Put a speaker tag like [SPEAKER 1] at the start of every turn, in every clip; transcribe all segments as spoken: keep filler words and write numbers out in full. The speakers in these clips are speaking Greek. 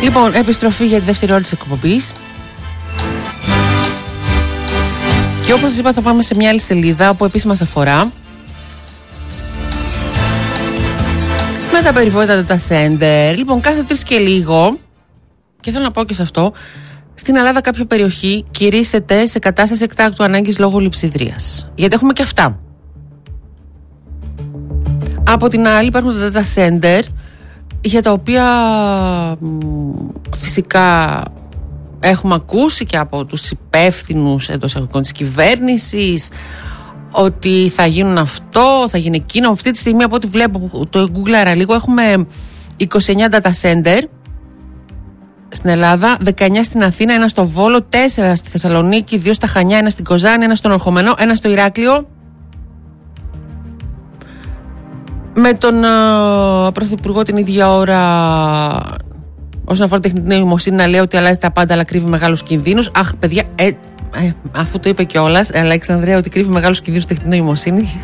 [SPEAKER 1] Λοιπόν, επιστροφή για τη δεύτερη ώρα της εκπομπής. Και όπως σας είπα, θα πάμε σε μια άλλη σελίδα που επίσης μας αφορά. Με τα περιβόητα data center. Λοιπόν, κάθε τρεις και λίγο, και θέλω να πω και σε αυτό, στην Ελλάδα κάποια περιοχή κηρύσσεται σε κατάσταση εκτάκτου ανάγκης λόγω λειψιδρίας. Γιατί έχουμε και αυτά. Από την άλλη υπάρχουν τα data center, για τα οποία φυσικά έχουμε ακούσει και από τους υπεύθυνους εντός εισαγωγικών της κυβέρνησης ότι θα γίνουν αυτό, θα γίνει εκείνο. Αυτή τη στιγμή, από ό,τι βλέπω, το γκούγκλαρα λίγο, έχουμε είκοσι εννέα data center στην Ελλάδα, δεκαεννέα στην Αθήνα, ένα στο Βόλο, τέσσερα στη Θεσσαλονίκη, δύο στα Χανιά, ένα στην Κοζάνη, ένα στον Ορχομενό, ένα στο Ηράκλειο. Με τον uh, Πρωθυπουργό την ίδια ώρα, όσον αφορά τεχνητή νοημοσύνη, να λέει ότι αλλάζει τα πάντα αλλά κρύβει μεγάλους κινδύνους. Αχ, παιδιά, ε, ε, αφού το είπε κιόλας, Αλεξανδρέα, ότι κρύβει μεγάλους κινδύνους τεχνητή νοημοσύνη.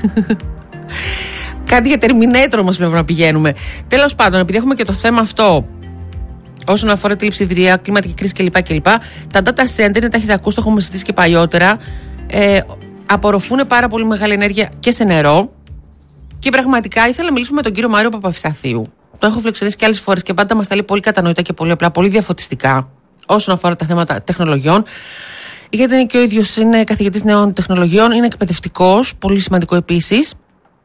[SPEAKER 1] Κάτι για Terminator όμως πρέπει να πηγαίνουμε. Τέλος πάντων, επειδή έχουμε και το θέμα αυτό όσον αφορά τη λειψιδρία, κλιματική κρίση κλπ. κλπ. Τα data center, είναι ταχυδακούς, το έχουμε συζητήσει και παλιότερα, ε, απορροφούν πάρα πολύ μεγάλη ενέργεια και σε νερό. Και πραγματικά ήθελα να μιλήσουμε με τον κύριο Μάριο Παπαευσταθίου. Το έχω φιλοξενήσει και άλλες φορές και πάντα μας τα λέει πολύ κατανοητά και πολύ απλά, πολύ διαφωτιστικά όσον αφορά τα θέματα τεχνολογιών. Γιατί είναι και ο ίδιος είναι καθηγητής νέων τεχνολογιών, είναι εκπαιδευτικός, πολύ σημαντικό επίσης.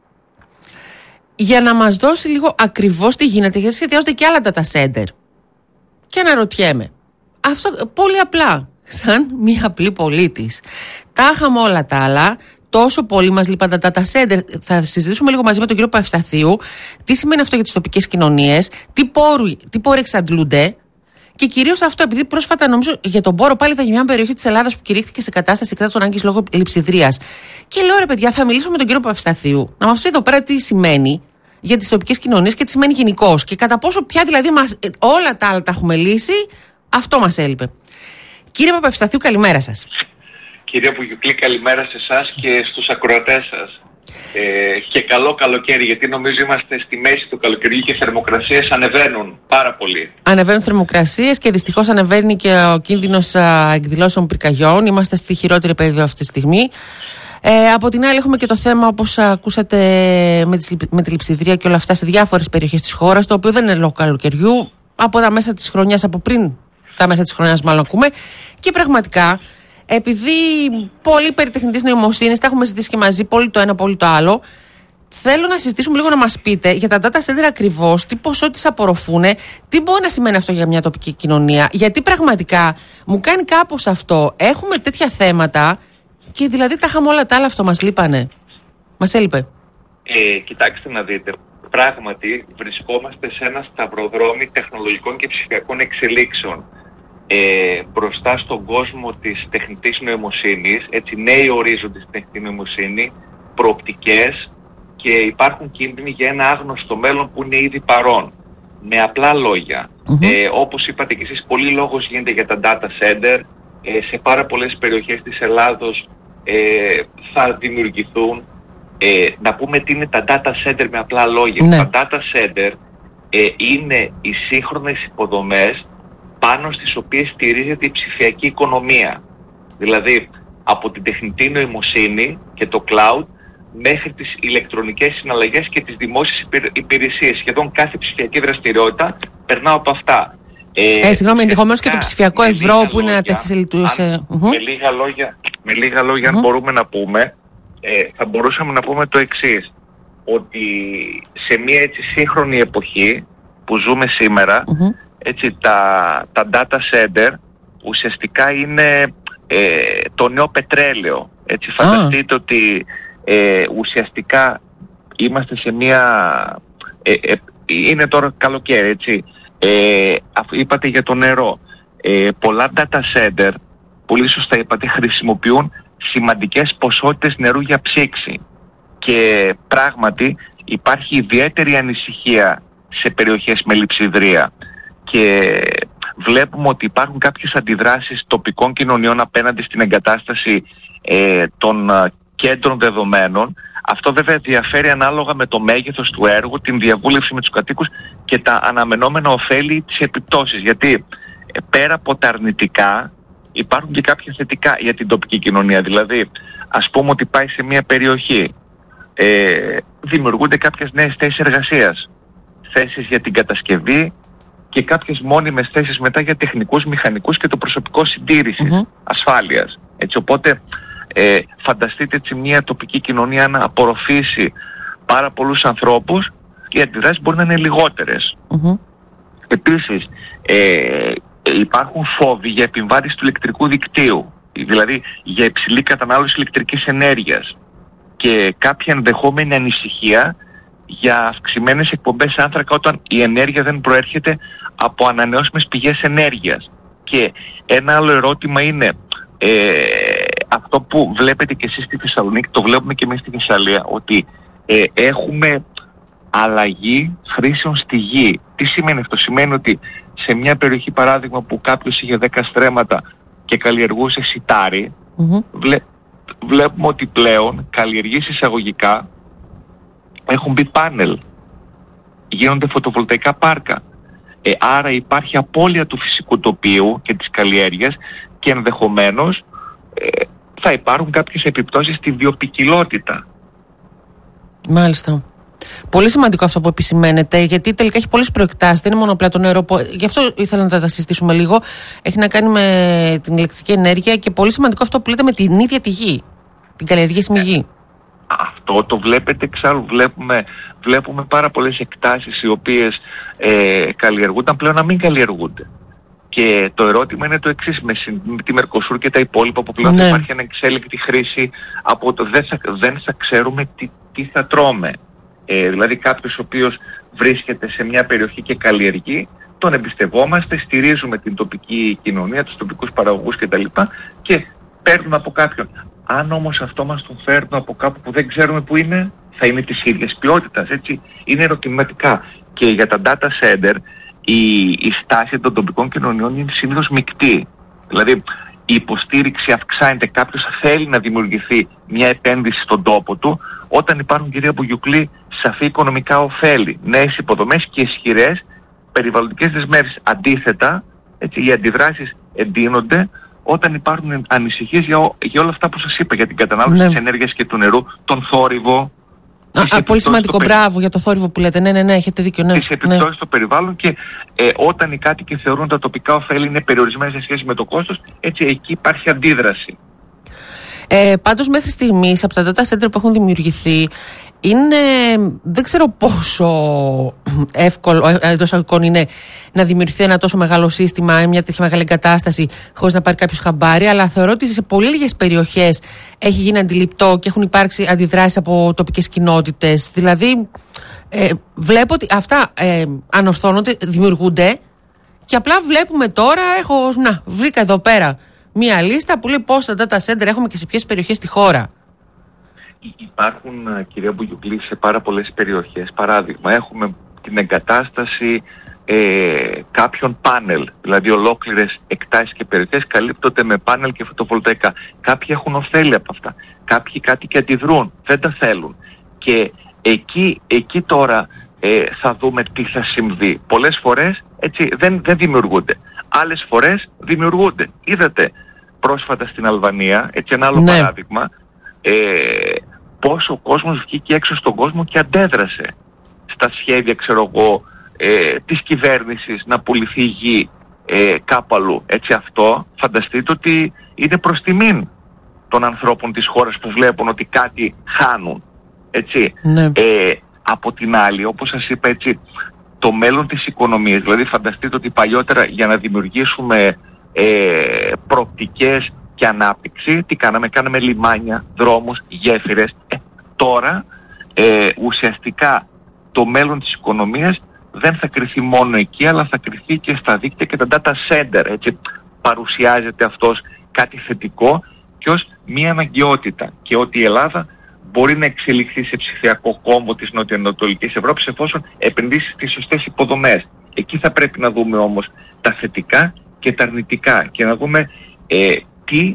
[SPEAKER 1] Για να μας δώσει λίγο ακριβώς τι γίνεται, γιατί σχεδιάζονται και άλλα data center. Και αναρωτιέμαι, αυτό πολύ απλά, σαν μία απλή πολίτης. Τα είχαμε όλα τα άλλα. Τόσο πολύ μας λείπαν τα data center. Θα συζητήσουμε λίγο μαζί με τον κύριο Παευσταθίου τι σημαίνει αυτό για τις τοπικές κοινωνίες, τι πόροι, τι πόροι εξαντλούνται και κυρίως αυτό, επειδή πρόσφατα νομίζω για τον Πόρο πάλι ήταν για μια περιοχή της Ελλάδας που κηρύχθηκε σε κατάσταση εκτάκτου ανάγκης λόγω λειψιδρίας. Και λέω, ρε παιδιά, θα μιλήσουμε με τον κύριο Παευσταθίου να μας πει εδώ πέρα τι σημαίνει για τις τοπικές κοινωνίες και τι σημαίνει γενικώς. Και κατά πόσο πια δηλαδή μας, όλα τα άλλα τα έχουμε λύσει, αυτό μας έλειπε. Κύριε Παπαευσταθίου, καλημέρα σας.
[SPEAKER 2] Κυρία Πουγιουκλή, καλημέρα σε εσάς και στους ακροατές σας. Ε, και καλό καλοκαίρι, γιατί νομίζω είμαστε στη μέση του καλοκαιριού και οι θερμοκρασίες ανεβαίνουν πάρα πολύ.
[SPEAKER 1] Ανεβαίνουν θερμοκρασίες και δυστυχώς ανεβαίνει και ο κίνδυνος α, εκδηλώσεων πυρκαγιών. Είμαστε στη χειρότερη περίοδο αυτή τη στιγμή. Ε, από την άλλη έχουμε και το θέμα, όπως ακούσατε, με, τις, με τη λειψιδρία και όλα αυτά σε διάφορες περιοχές της χώρας, το οποίο δεν είναι λόγω καλοκαιριού, από τα μέσα της χρονιάς, από πριν τα μέσα της χρονιάς μάλλον ακούμε. Και πραγματικά, επειδή πολύ περί τεχνητής νοημοσύνης, τα έχουμε συζητήσει και μαζί, πολύ το ένα, πολύ το άλλο, θέλω να συζητήσουμε λίγο, να μας πείτε για τα data center ακριβώς, τι ποσότητες απορροφούν, τι μπορεί να σημαίνει αυτό για μια τοπική κοινωνία. Γιατί πραγματικά μου κάνει κάπως αυτό. Έχουμε τέτοια θέματα και δηλαδή τα είχαμε όλα τα άλλα, αυτό μας λείπανε. Μας έλειπε.
[SPEAKER 2] Ε, κοιτάξτε να δείτε. Πράγματι βρισκόμαστε σε ένα σταυροδρόμι τεχνολογικών και ψηφιακών εξελίξεων. Ε, μπροστά στον κόσμο της τεχνητής νοημοσύνης, έτσι, νέοι ορίζοντες της τεχνητή νοημοσύνη, προοπτικές, και υπάρχουν κίνδυνοι για ένα άγνωστο μέλλον που είναι ήδη παρόν. Με απλά λόγια, mm-hmm. ε, όπως είπατε και εσείς, πολύ λόγος γίνεται για τα data center. Ε, σε πάρα πολλές περιοχές της Ελλάδος ε, θα δημιουργηθούν. Ε, να πούμε τι είναι τα data center με απλά λόγια. Ναι. Τα data center ε, είναι οι σύγχρονες υποδομές πάνω στις οποίες στηρίζεται η ψηφιακή οικονομία. Δηλαδή, από την τεχνητή νοημοσύνη και το cloud μέχρι τις ηλεκτρονικές συναλλαγές και τις δημόσιες υπηρεσίες. Σχεδόν κάθε ψηφιακή δραστηριότητα περνά από αυτά.
[SPEAKER 1] Ε, ε συγγνώμη, ενδεχομένως και το ψηφιακό ευρώ που είναι να τέθει σε λειτουργία.
[SPEAKER 2] Με λίγα λόγια, με λίγα λόγια, mm-hmm. αν μπορούμε να πούμε, ε, θα μπορούσαμε να πούμε το εξής. Ότι σε μια έτσι σύγχρονη εποχή που ζούμε σήμερα, mm-hmm. έτσι, τα, τα data center ουσιαστικά είναι ε, το νέο πετρέλαιο. Έτσι, φανταστείτε ah. ότι ε, ουσιαστικά είμαστε σε μια... Ε, ε, είναι τώρα καλοκαίρι, έτσι. Ε, είπατε για το νερό. Ε, πολλά data center, πολύ σωστά είπατε, χρησιμοποιούν σημαντικές ποσότητες νερού για ψήξη. Και πράγματι υπάρχει ιδιαίτερη ανησυχία σε περιοχές με λειψιδρία. Και βλέπουμε ότι υπάρχουν κάποιες αντιδράσεις τοπικών κοινωνιών απέναντι στην εγκατάσταση ε, των κέντρων δεδομένων. Αυτό βέβαια διαφέρει ανάλογα με το μέγεθος του έργου, την διαβούλευση με τους κατοίκους και τα αναμενόμενα ωφέλη της επιπτώσεις. Γιατί ε, πέρα από τα αρνητικά υπάρχουν και κάποια θετικά για την τοπική κοινωνία. Δηλαδή, ας πούμε ότι πάει σε μια περιοχή, ε, δημιουργούνται κάποιες νέες θέσεις εργασίας, θέσεις για την κατασκευή και κάποιες μόνιμες θέσεις μετά για τεχνικούς, μηχανικούς και το προσωπικό συντήρησης, mm-hmm. ασφάλειας. Έτσι, οπότε ε, φανταστείτε έτσι μια τοπική κοινωνία να απορροφήσει πάρα πολλούς ανθρώπους και οι αντιδράσεις μπορεί να είναι λιγότερες. Mm-hmm. Επίσης, ε, υπάρχουν φόβοι για επιβάρυνση του ηλεκτρικού δικτύου, δηλαδή για υψηλή κατανάλωση ηλεκτρικής ενέργειας και κάποια ενδεχόμενη ανησυχία για αυξημένες εκπομπές άνθρακα όταν η ενέργεια δεν προέρχεται από ανανεώσιμες πηγές ενέργειας. Και ένα άλλο ερώτημα είναι ε, αυτό που βλέπετε και εσείς στη Θεσσαλονίκη, το βλέπουμε και εμείς στη Θεσσαλία, ότι ε, έχουμε αλλαγή χρήσεων στη γη. Τι σημαίνει αυτό? Σημαίνει ότι σε μια περιοχή, παράδειγμα, που κάποιος είχε δέκα στρέμματα και καλλιεργούσε σιτάρι, mm-hmm. βλέ, βλέπουμε ότι πλέον καλλιεργείς εισαγωγικά έχουν μπει πάνελ, γίνονται φωτοβολταϊκά πάρκα. Ε, άρα υπάρχει απώλεια του φυσικού τοπίου και της καλλιέργειας και ενδεχομένως ε, θα υπάρχουν κάποιες επιπτώσεις στη βιοποικιλότητα.
[SPEAKER 1] Μάλιστα. Πολύ σημαντικό αυτό που επισημαίνεται, γιατί τελικά έχει πολλές προεκτάσεις, δεν είναι μόνο απλά το νερό. Γι' αυτό ήθελα να τα συζητήσουμε λίγο. Έχει να κάνει με την ηλεκτρική ενέργεια και πολύ σημαντικό αυτό που λέτε με την ίδια τη γη, την καλλιεργήσιμη γη.
[SPEAKER 2] Αυτό το βλέπετε εξάλλου, βλέπουμε, βλέπουμε πάρα πολλές εκτάσεις οι οποίες ε, καλλιεργούνταν πλέον να μην καλλιεργούνται. Και το ερώτημα είναι το εξής, με, με τη Μερκοσούρ και τα υπόλοιπα που πλέον ναι. υπάρχει ανεξέλεγκτη χρήση, από το δεν θα, δεν θα ξέρουμε τι, τι θα τρώμε. Ε, δηλαδή κάποιος ο οποίος βρίσκεται σε μια περιοχή και καλλιεργεί, τον εμπιστευόμαστε, στηρίζουμε την τοπική κοινωνία, τους τοπικούς παραγωγούς κτλ. Και παίρνουν από κάποιον. Αν όμως αυτό μας τον φέρνουν από κάπου που δεν ξέρουμε που είναι, θα είναι της ίδιας ποιότητας, έτσι. Είναι ερωτηματικά. Και για τα data center η, η στάση των τοπικών κοινωνιών είναι συνήθως μεικτή. Δηλαδή η υποστήριξη αυξάνεται, κάποιος θέλει να δημιουργηθεί μια επένδυση στον τόπο του, όταν υπάρχουν, κυρία Μπουγιουκλή, σαφή οικονομικά ωφέλη, νέες υποδομές και ισχυρές περιβαλλοντικές δεσμεύσεις. Αντίθετα, έτσι, οι αντιδράσεις εντείνονται όταν υπάρχουν ανησυχίες για, για όλα αυτά που σας είπα, για την κατανάλωση ναι. της ενέργειας και του νερού, τον θόρυβο.
[SPEAKER 1] Α, α, πολύ σημαντικό, μπράβο περι... για το θόρυβο που λέτε. Ναι, ναι, ναι, έχετε δίκιο. Ναι.
[SPEAKER 2] Τις επιπτώσεις ναι. στο περιβάλλον και ε, όταν οι κάτοικοι θεωρούν τα τοπικά ωφέλη είναι περιορισμένες σε σχέση με το κόστος, έτσι εκεί υπάρχει αντίδραση.
[SPEAKER 1] Ε, πάντως μέχρι στιγμής από τα data center που έχουν δημιουργηθεί είναι, δεν ξέρω πόσο εύκολο εντός αγωγικών είναι να δημιουργηθεί ένα τόσο μεγάλο σύστημα, μια τέτοια μεγάλη εγκατάσταση χωρίς να πάρει κάποιος χαμπάρι, αλλά θεωρώ ότι σε πολύ λίγες περιοχές έχει γίνει αντιληπτό και έχουν υπάρξει αντιδράσεις από τοπικές κοινότητες. Δηλαδή ε, βλέπω ότι αυτά ε, ανορθώνονται, δημιουργούνται και απλά βλέπουμε τώρα, έχω, να, βρήκα εδώ πέρα μία λίστα που λέει πόσα data center έχουμε και σε ποιες περιοχές στη χώρα.
[SPEAKER 2] Υπάρχουν, κυρία Μπουγιουκλή, σε πάρα πολλές περιοχές. Παράδειγμα, έχουμε την εγκατάσταση ε, κάποιων πάνελ, δηλαδή ολόκληρες εκτάσεις και περιοχές καλύπτονται με πάνελ και φωτοβολταϊκά. Κάποιοι έχουν ωφέλη από αυτά. Κάποιοι κάτοικοι αντιδρούν, δεν τα θέλουν. Και εκεί, εκεί τώρα ε, θα δούμε τι θα συμβεί. Πολλές φορές έτσι, δεν, δεν δημιουργούνται. Άλλες φορές δημιουργούνται. Είδατε πρόσφατα στην Αλβανία, έτσι ένα άλλο ναι. παράδειγμα, ε, πόσο ο κόσμος βγήκε έξω στον κόσμο και αντέδρασε στα σχέδια, ξέρω εγώ, ε, της κυβέρνησης να πουληθεί γη ε, κάπου αλλού. Έτσι αυτό φανταστείτε ότι είναι προς τιμήν των ανθρώπων της χώρας που βλέπουν ότι κάτι χάνουν. Έτσι. Ναι. Ε, από την άλλη, όπως σας είπα, έτσι, το μέλλον της οικονομίας, δηλαδή φανταστείτε ότι παλιότερα για να δημιουργήσουμε ε, προοπτικές και ανάπτυξη, τι κάναμε, κάναμε λιμάνια, δρόμους, γέφυρες. Ε, τώρα ε, ουσιαστικά το μέλλον της οικονομίας δεν θα κριθεί μόνο εκεί, αλλά θα κριθεί και στα δίκτυα και τα data center. Έτσι παρουσιάζεται αυτός κάτι θετικό και ως μία αναγκαιότητα, και ότι η Ελλάδα μπορεί να εξελιχθεί σε ψηφιακό κόμβο της νοτιοανατολικής Ευρώπης εφόσον επενδύσει στις σωστές υποδομές. Εκεί θα πρέπει να δούμε όμως τα θετικά και τα αρνητικά και να δούμε ε, τι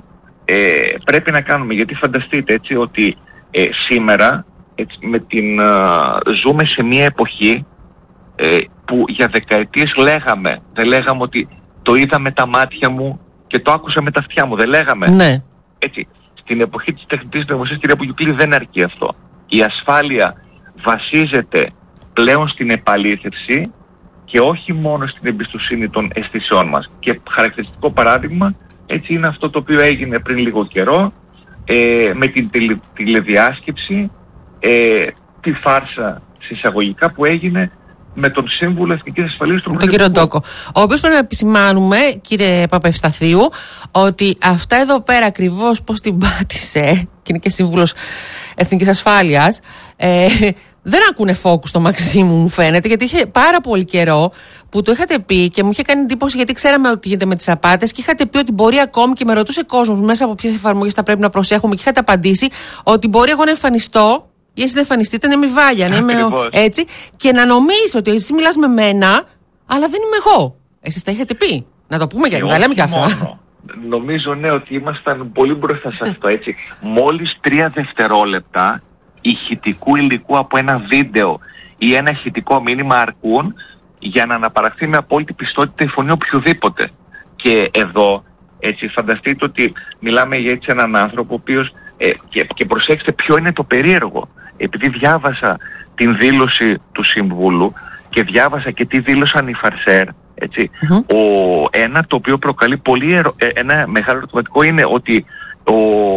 [SPEAKER 2] ε, πρέπει να κάνουμε, γιατί φανταστείτε έτσι ότι ε, σήμερα έτσι, με την, ε, ζούμε σε μια εποχή ε, που για δεκαετίες λέγαμε, δεν λέγαμε ότι το είδα με τα μάτια μου και το άκουσα με τα αυτιά μου, δεν λέγαμε.
[SPEAKER 1] Ναι.
[SPEAKER 2] Έτσι, στην εποχή της τεχνητής νοημοσύνης, κυρία Πουγιουκλή, δεν αρκεί αυτό. Η ασφάλεια βασίζεται πλέον στην επαλήθευση και όχι μόνο στην εμπιστοσύνη των αισθησεών μας. Και χαρακτηριστικό παράδειγμα έτσι είναι αυτό το οποίο έγινε πριν λίγο καιρό ε, με την τηλε, τηλεδιάσκεψη, ε, τη φάρσα συσσαγωγικά που έγινε με τον Σύμβουλο Εθνικής Ασφαλείας του
[SPEAKER 1] τον κύριο Ντόκο. Ο οποίος πρέπει να επισημάνουμε, κύριε Παπαευσταθίου, ότι αυτά εδώ πέρα ακριβώς πώς την πάτησε, και είναι και Σύμβουλος Εθνικής Ασφάλειας, ε, δεν ακούνε φόκου στο Μαξίμου, μου φαίνεται, γιατί είχε πάρα πολύ καιρό που το είχατε πει και μου είχε κάνει εντύπωση, γιατί ξέραμε ότι γίνεται με τις απάτες και είχατε πει ότι μπορεί ακόμη, και με ρωτούσε κόσμος μέσα από ποιες εφαρμογές θα πρέπει να προσέχουμε, και είχατε απαντήσει ότι μπορεί εγώ να εμφανιστώ ή εσύ να εμφανιστείτε, να είμαι Βάλια, να είμαι έτσι, και να νομίζει ότι εσύ μιλάς με μένα, αλλά δεν είμαι εγώ. Εσείς τα είχατε πει. Να το πούμε, γιατί δεν λέμε και αυτά.
[SPEAKER 2] Νομίζω, ναι, ότι ήμασταν πολύ μπροστά σε αυτό, έτσι. Μόλις τρία δευτερόλεπτα ηχητικού υλικού από ένα βίντεο ή ένα ηχητικό μήνυμα αρκούν για να αναπαραχθεί με απόλυτη πιστότητα η φωνή οποιοδήποτε. Και εδώ, έτσι, φανταστείτε ότι μιλάμε για έτσι έναν άνθρωπο ο οποίος, ε, και, και προσέξτε ποιο είναι το περίεργο. Επειδή διάβασα την δήλωση του Συμβούλου και διάβασα και τι δήλωσαν οι Φαρσέρ, έτσι, mm-hmm. ο, ένα το οποίο προκαλεί πολύ ερω, ε, ένα μεγάλο ερωτηματικό είναι ότι ο,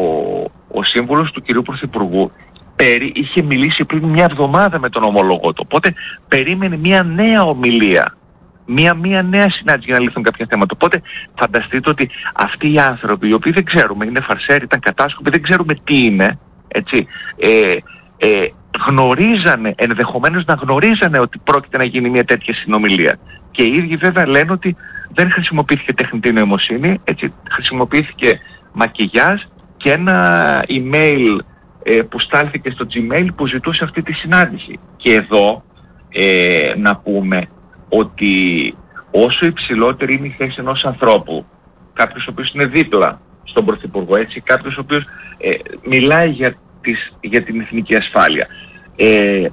[SPEAKER 2] ο σύμβουλος του κυρίου Πρωθυπουργού περί, είχε μιλήσει πριν μια εβδομάδα με τον ομολογό του, οπότε περίμενε μια νέα ομιλία, μια, μια νέα συνάντηση για να λυθούν κάποια θέματα. Οπότε φανταστείτε ότι αυτοί οι άνθρωποι, οι οποίοι δεν ξέρουμε, είναι Φαρσέρ, ήταν κατάσκοποι, δεν ξέρουμε τι είναι, έτσι, ε, ε, γνωρίζανε, ενδεχομένως να γνωρίζανε ότι πρόκειται να γίνει μια τέτοια συνομιλία. Και οι ίδιοι βέβαια λένε ότι δεν χρησιμοποιήθηκε τεχνητή νοημοσύνη, έτσι, χρησιμοποιήθηκε μακιγιάζ και ένα email ε, που στάλθηκε στο Gmail που ζητούσε αυτή τη συνάντηση. Και εδώ ε, να πούμε ότι όσο υψηλότερη είναι η θέση ενός ανθρώπου, κάποιος ο οποίος είναι δίπλα στον Πρωθυπουργό, έτσι, κάποιος ο οποίος ε, μιλάει για, τις, για την εθνική ασφάλεια, ε,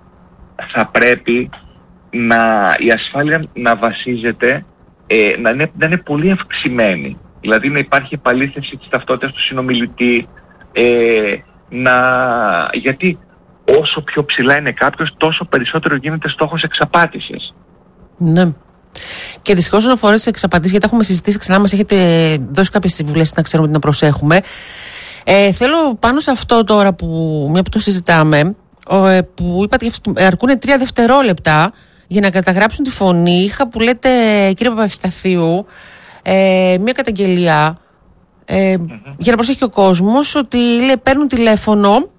[SPEAKER 2] θα πρέπει να, η ασφάλεια να βασίζεται, ε, να, είναι, να είναι πολύ αυξημένη. Δηλαδή να υπάρχει επαλήθευση της ταυτότητας του συνομιλητή, ε, να, γιατί όσο πιο ψηλά είναι κάποιος, τόσο περισσότερο γίνεται στόχος εξαπάτησης.
[SPEAKER 1] Ναι. Και δυστυχώς όσον αφορά τις εξαπατήσεις, γιατί έχουμε συζητήσει ξανά, μας έχετε δώσει κάποιες συμβουλές να ξέρουμε τι να προσέχουμε. Ε, θέλω πάνω σε αυτό τώρα που, μια που το συζητάμε, ε, που είπατε ότι αρκούν τρία δευτερόλεπτα για να καταγράψουν τη φωνή. Είχα, που λέτε, κύριε Παπαευσταθίου, ε, μια καταγγελία ε, mm-hmm. για να προσέχει ο κόσμος, ότι λέει, παίρνουν τηλέφωνο,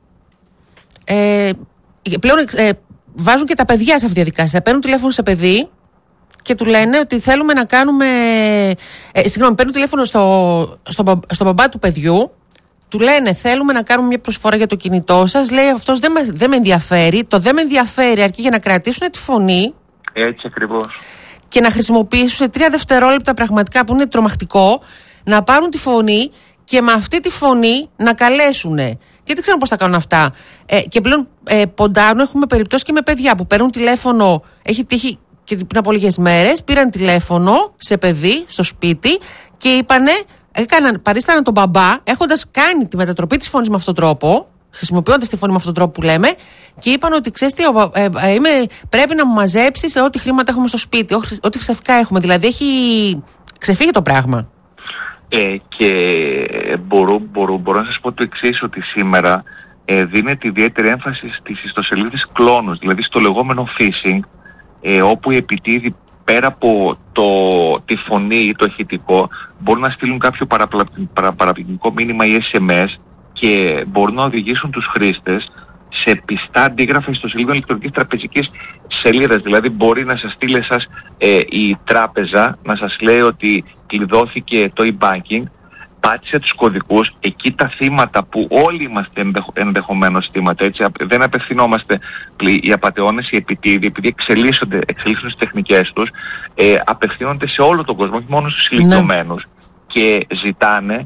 [SPEAKER 1] ε, πλέον ε, βάζουν και τα παιδιά σε αυτή τη διαδικασία. Παίρνουν τηλέφωνο σε παιδί και του λένε ότι θέλουμε να κάνουμε. Ε, συγγνώμη, παίρνουν τηλέφωνο στο, στο, στο μπαμπά του παιδιού, του λένε θέλουμε να κάνουμε μια προσφορά για το κινητό σας. Λέει αυτός δεν με, δεν με ενδιαφέρει. Το δεν με ενδιαφέρει αρκεί για να κρατήσουν τη φωνή.
[SPEAKER 2] Έτσι ακριβώς. Και
[SPEAKER 1] να χρησιμοποιήσουν σε τρία δευτερόλεπτα, πραγματικά που είναι τρομακτικό, να πάρουν τη φωνή και με αυτή τη φωνή να καλέσουν. Και δεν ξέρω πώς θα κάνουν αυτά. Ε, και πλέον ε, ποντάρουν, έχουμε περιπτώσει και με παιδιά που παίρνουν τηλέφωνο. Έχει τύχει και πριν από λίγες μέρες, πήραν τηλέφωνο σε παιδί στο σπίτι και είπανε, έκαναν, παρίσταναν τον μπαμπά, έχοντας κάνει τη μετατροπή της φωνής με αυτόν τον τρόπο, χρησιμοποιώντας τη φωνή με αυτόν τον τρόπο που λέμε, και είπαν ότι ξέρεις τι, ε, ε, είμαι, πρέπει να μου μαζέψεις ό,τι χρήματα έχουμε στο σπίτι, ό,τι χρησταφικά έχουμε. Δηλαδή έχει ξεφύγει το πράγμα.
[SPEAKER 2] Ε, και μπορώ, μπορώ, μπορώ να σας πω το εξής, ότι σήμερα ε, δίνεται ιδιαίτερη έμφαση στις ιστοσελίδες κλόνους, δηλαδή στο λεγόμενο phishing, ε, όπου οι επιτίδιοι πέρα από το, τη φωνή ή το ηχητικό μπορούν να στείλουν κάποιο παραπλανητικό μήνυμα ή ες εμ ες και μπορούν να οδηγήσουν τους χρήστες σε πιστά αντίγραφα ιστοσελίδων ηλεκτρονικής τραπεζικής σελίδας. Δηλαδή μπορεί να σας στείλει εσάς ε, η τράπεζα, να σας λέει ότι κλειδώθηκε το e-banking, πάτησε τους κωδικούς, εκεί τα θύματα που όλοι είμαστε ενδεχο, ενδεχομένως θύματα, έτσι, δεν απευθυνόμαστε οι απατεώνες, οι επιτίδιοι, επειδή εξελίσσονται, εξελίσσονται τις τεχνικές τους, ε, απευθύνονται σε όλο τον κόσμο, όχι μόνο στους ηλικιωμένους, ναι. Και ζητάνε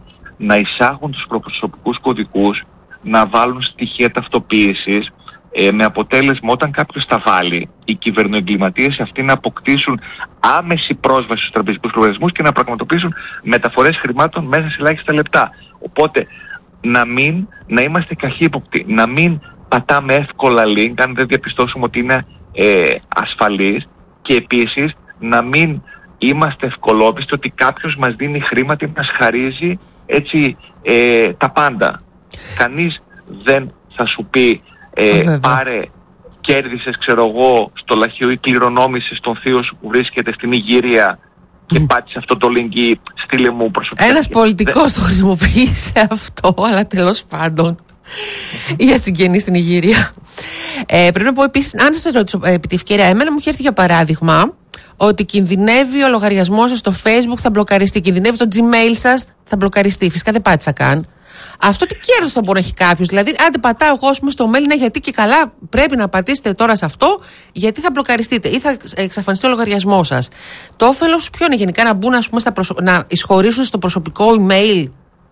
[SPEAKER 2] να εισάγουν τους προσωπικούς κωδικούς, να βάλουν στοιχεία ταυτοποίησης, ε, με αποτέλεσμα όταν κάποιος τα βάλει, οι κυβερνοεγκληματίες αυτοί να αποκτήσουν άμεση πρόσβαση στους τραπεζικούς λογαριασμούς και να πραγματοποιήσουν μεταφορές χρημάτων μέσα σε ελάχιστα λεπτά. Οπότε να μην, να είμαστε καχύποπτοι, να μην πατάμε εύκολα link αν δεν διαπιστώσουμε ότι είναι ε, ασφαλής, και επίσης να μην είμαστε ευκολόπιστοι ότι κάποιος μας δίνει χρήματα ή μας χαρίζει έτσι ε, τα πάντα. Κανείς δεν θα σου πει ε, πάρε, κέρδισες ξέρω εγώ στο λαχείο ή κληρονόμησες τον θείο σου που βρίσκεται στην Ιγυρία και mm. πάτησε αυτό το link ή στείλε μου προσωπικά. Ένας
[SPEAKER 1] πολιτικός δεν... το χρησιμοποίησε αυτό, αλλά τέλος πάντων για συγγενείς στην Ιγυρία. Ε, πρέπει να πω επίσης, αν σας ρωτήσω επί τη ευκαιρία, εμένα μου έχει έρθει για παράδειγμα ότι κινδυνεύει ο λογαριασμός σας στο Facebook, θα μπλοκαριστεί, κινδυνεύει το Gmail σας, θα μπλοκαριστεί. Φυσικά δεν πάτησα καν. Αυτό τι κέρδος θα μπορεί να έχει κάποιος? Δηλαδή, άντε πατάω εγώ πούμε, στο mail, ναι, γιατί και καλά πρέπει να πατήσετε τώρα σε αυτό, γιατί θα μπλοκαριστείτε ή θα εξαφανιστεί ο λογαριασμός σας. Το όφελος ποιο είναι γενικά, να μπουν ας πούμε, στα προσω... να εισχωρήσουν στο προσωπικό email?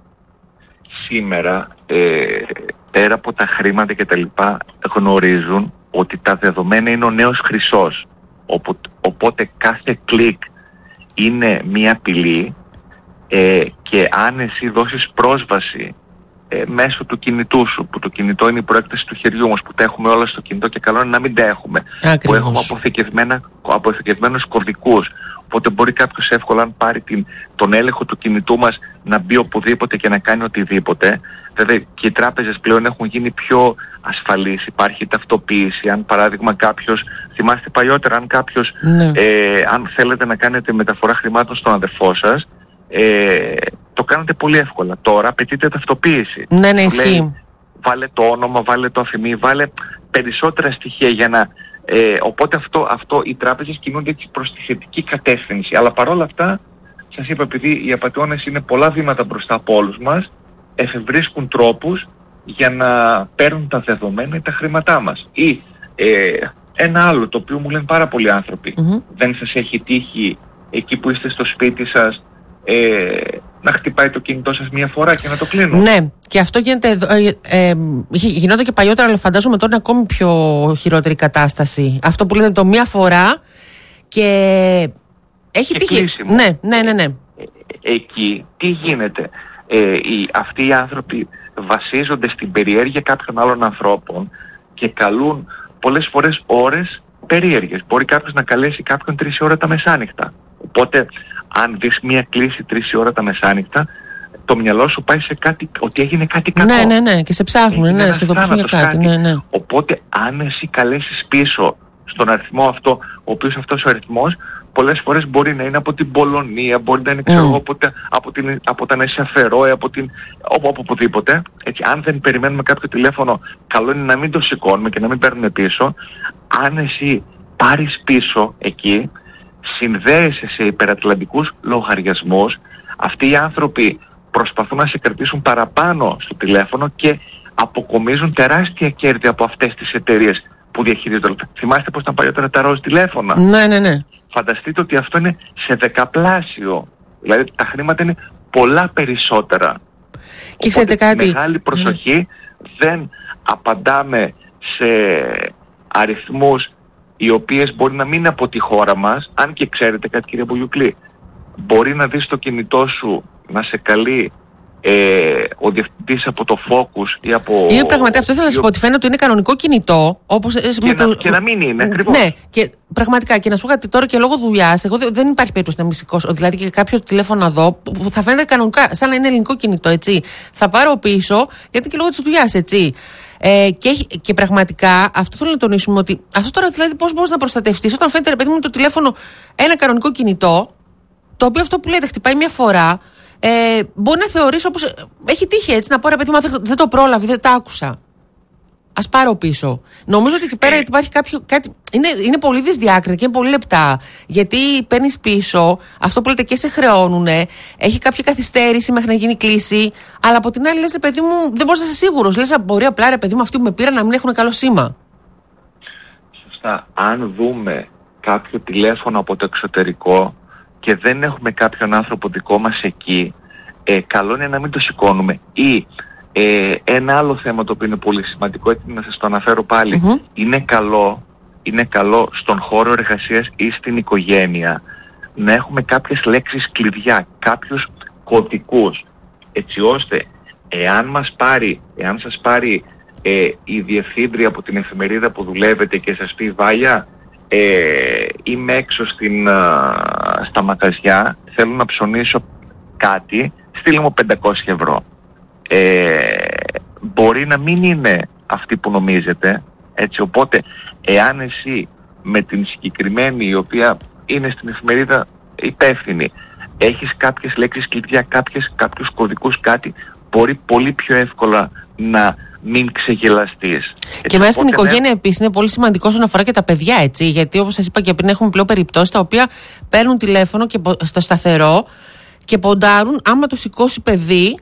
[SPEAKER 2] Σήμερα, ε, πέρα από τα χρήματα και τα λοιπά, γνωρίζουν ότι τα δεδομένα είναι ο νέος χρυσός. Οπότε κάθε κλικ είναι μία απειλή, ε, και αν εσύ δώσεις πρόσβαση ε, μέσω του κινητού σου, που το κινητό είναι η προέκταση του χεριού μας, που τα έχουμε όλα στο κινητό και καλό είναι να μην τα έχουμε,
[SPEAKER 1] Ακριβώς.
[SPEAKER 2] που έχουμε αποθηκευμένα, αποθηκευμένους κωδικούς, οπότε μπορεί κάποιος εύκολα αν πάρει την, τον έλεγχο του κινητού μας να μπει οπουδήποτε και να κάνει οτιδήποτε. Βέβαια και οι τράπεζες πλέον έχουν γίνει πιο ασφαλείς, υπάρχει ταυτοποίηση. Αν παράδειγμα κάποιος, θυμάστε παλιότερα, αν κάποιος, ναι. ε, αν θέλετε να κάνετε μεταφορά χρημάτων στον αδερφό σας, ε, το κάνετε πολύ εύκολα. Τώρα απαιτείται ταυτοποίηση.
[SPEAKER 1] Ναι, ναι, ισχύει.
[SPEAKER 2] Βάλε το όνομα, βάλε το αφημί, βάλε περισσότερα στοιχεία για να... Ε, οπότε αυτό, αυτό οι τράπεζες κινούνται έτσι προς τη θετική κατεύθυνση. Αλλά παρόλα αυτά, σας είπα, επειδή οι απατεώνες είναι πολλά βήματα μπροστά από όλους μας, εφευρίσκουν τρόπους για να παίρνουν τα δεδομένα ή τα χρήματά μας. Ή ε, ένα άλλο το οποίο μου λένε πάρα πολλοί άνθρωποι, mm-hmm. δεν σας έχει τύχει εκεί που είστε στο σπίτι σας ε, να χτυπάει το κινητό σας μία φορά και να το κλείνουν?
[SPEAKER 1] Ναι, και αυτό γίνεται, ε, ε, γινόταν και παλιότερα, αλλά φαντάζομαι τώρα είναι ακόμη πιο χειρότερη κατάσταση. Αυτό που λέτε το μία φορά και έχει
[SPEAKER 2] και
[SPEAKER 1] τύχει.
[SPEAKER 2] Κλείσιμο.
[SPEAKER 1] Ναι, ναι, ναι, ναι. Ε,
[SPEAKER 2] εκεί τι γίνεται? Ε, οι, αυτοί οι άνθρωποι βασίζονται στην περιέργεια κάποιων άλλων ανθρώπων και καλούν πολλές φορές ώρες περίεργες. Μπορεί κάποιος να καλέσει κάποιον τρεις ώρα τα μεσάνυχτα. Οπότε αν δεις μία κλήση τρεις ώρα τα μεσάνυχτα, το μυαλό σου πάει σε κάτι, ότι έγινε κάτι κακό.
[SPEAKER 1] Ναι, ναι, ναι, και σε ψάχνουν, ναι, σε ειδοποιήσουν για κάτι. Ναι, ναι.
[SPEAKER 2] Οπότε αν εσύ καλέσεις πίσω στον αριθμό αυτό, ο οποίος αυτός ο αριθμός πολλές φορές μπορεί να είναι από την Πολωνία, μπορεί να είναι ξέρω, mm. από, τα, από, την, από τα Νέσια Φερόε, από την, όπου, από οπουδήποτε. Έτσι, αν δεν περιμένουμε κάποιο τηλέφωνο, καλό είναι να μην το σηκώνουμε και να μην παίρνουμε πίσω. Αν εσύ πάρεις πίσω εκεί, συνδέεσαι σε υπερατλαντικούς λογαριασμούς, αυτοί οι άνθρωποι προσπαθούν να σε κρατήσουν παραπάνω στο τηλέφωνο και αποκομίζουν τεράστια κέρδη από αυτές τις εταιρείες που διαχειρίζονται. Θυμάστε πως ήταν παλιότερα τα ροζ τηλέφωνα?
[SPEAKER 1] Ναι, ναι, ναι.
[SPEAKER 2] Φανταστείτε ότι αυτό είναι σε δεκαπλάσιο. Δηλαδή τα χρήματα είναι πολλά περισσότερα.
[SPEAKER 1] Και ξέρετε κάτι?
[SPEAKER 2] Μεγάλη προσοχή, mm. δεν απαντάμε σε αριθμούς οι οποίες μπορεί να μην είναι από τη χώρα μας. Αν και ξέρετε κάτι, κύριε Μπογιουκλή, μπορεί να δεις το κινητό σου να σε καλεί ε, ο διευθυντής από το Focus ή από...
[SPEAKER 1] Ή πραγματικά αυτό ήθελα να σας πω, ότι φαίνεται ότι είναι κανονικό κινητό, όπως
[SPEAKER 2] και,
[SPEAKER 1] με
[SPEAKER 2] να,
[SPEAKER 1] το...
[SPEAKER 2] και να μην είναι, ακριβώς.
[SPEAKER 1] Ναι, και πραγματικά, και να σου πω κάτι τώρα και λόγω δουλειάς, εγώ δεν, δεν υπάρχει περίπτωση να μην σηκώσω, δηλαδή και κάποιο τηλέφωνο να δω, που θα φαίνεται κανονικά, σαν να είναι ελληνικό κινητό, έτσι. Θα πάρω πίσω, γιατί και λόγω της δουλειάς, έτσι. Ε, και, και πραγματικά αυτό θέλω να τονίσουμε, ότι αυτό τώρα δηλαδή πώς μπορείς να προστατευτείς όταν φαίνεται, ρε παιδί μου, το τηλέφωνο ένα κανονικό κινητό, το οποίο αυτό που λέτε χτυπάει μια φορά, ε, μπορεί να θεωρήσω όπως έχει τύχει, έτσι, να πω, ρε παιδί μου, δεν το πρόλαβε, δεν το άκουσα. Ας πάρω πίσω. Νομίζω ότι εκεί πέρα υπάρχει κάποιο. Κάτι, είναι, είναι πολύ δυσδιάκριτα και είναι πολύ λεπτά. Γιατί παίρνεις πίσω αυτό που λέτε και σε χρεώνουνε, έχει κάποια καθυστέρηση μέχρι να γίνει κλίση. Αλλά από την άλλη λες, ρε παιδί μου, δεν μπορείς να είσαι σίγουρος. Λες, μπορεί απλά, ρε παιδί μου, αυτοί που με πήραν να μην έχουν καλό σήμα.
[SPEAKER 2] Σωστά. Αν δούμε κάποιο τηλέφωνο από το εξωτερικό και δεν έχουμε κάποιον άνθρωπο δικό μας εκεί, ε, καλό είναι να μην το σηκώνουμε. Ή ε, ένα άλλο θέμα το οποίο είναι πολύ σημαντικό, έτσι να σας το αναφέρω πάλι, mm-hmm. είναι καλό, είναι καλό στον χώρο εργασίας ή στην οικογένεια να έχουμε κάποιες λέξεις κλειδιά, κάποιους κωδικούς, έτσι ώστε εάν μας πάρει, εάν σας πάρει ε, η διευθύντρια από την εφημερίδα που δουλεύετε και σας πει Βάλια, ε, είμαι έξω στην, α, στα μαγαζιά, θέλω να ψωνίσω κάτι, στείλε μου πεντακόσια ευρώ. Ε, μπορεί να μην είναι αυτή που νομίζετε, έτσι, οπότε εάν εσύ με την συγκεκριμένη η οποία είναι στην εφημερίδα υπεύθυνη έχεις κάποιες λέξεις κλειδιά, κάποιες, κάποιους κωδικούς, κάτι, μπορεί πολύ πιο εύκολα να μην ξεγελαστείς.
[SPEAKER 1] Και μέσα στην οικογένεια ναι... επίσης είναι πολύ σημαντικό όσον αφορά και τα παιδιά, έτσι, γιατί όπως σας είπα και πριν έχουμε πλέον περιπτώσεις τα οποία παίρνουν τηλέφωνο και στο σταθερό και ποντάρουν άμα το σηκώσει παιδί